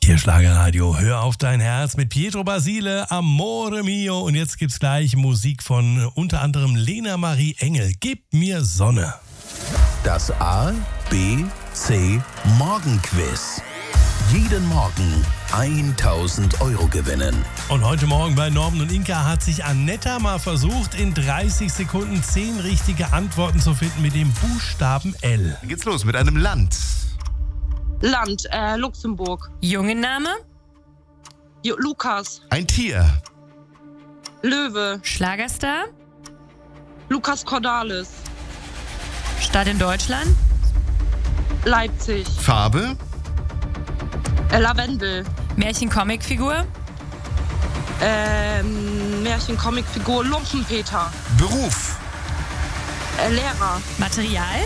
Hier Schlagerradio, hör auf dein Herz mit Pietro Basile, Amore Mio. Und jetzt gibt's gleich Musik von unter anderem Lena Marie Engel. Gib mir Sonne. Das A, B, C Morgenquiz. Jeden Morgen 1.000 Euro gewinnen. Und heute Morgen bei Norman und Inka hat sich Anetta mal versucht, in 30 Sekunden 10 richtige Antworten zu finden mit dem Buchstaben L. Dann geht's los mit einem Land. Land, Luxemburg. Jungenname? Lukas. Ein Tier. Löwe. Schlagerstar? Lukas Cordalis. Stadt in Deutschland? Leipzig. Farbe. Lavendel. Märchen-Comicfigur? Märchen-Comicfigur Lumpenpeter. Beruf. Lehrer. Material?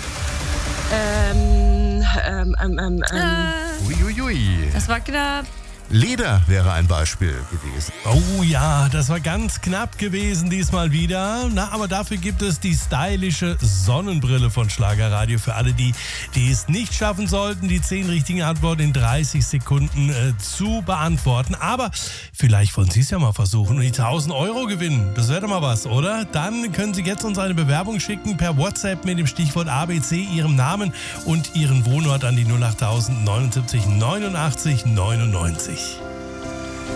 Uiuiui. Das war knapp. Leder wäre ein Beispiel gewesen. Oh ja, das war ganz knapp gewesen diesmal wieder. Na, aber dafür gibt es die stylische Sonnenbrille von Schlagerradio für alle, die es nicht schaffen sollten, die 10 richtigen Antworten in 30 Sekunden zu beantworten. Aber vielleicht wollen Sie es ja mal versuchen und die 1.000 Euro gewinnen. Das wäre doch mal was, oder? Dann können Sie jetzt uns eine Bewerbung schicken per WhatsApp mit dem Stichwort ABC, Ihrem Namen und Ihren Wohnort an die 08000 79 89 99.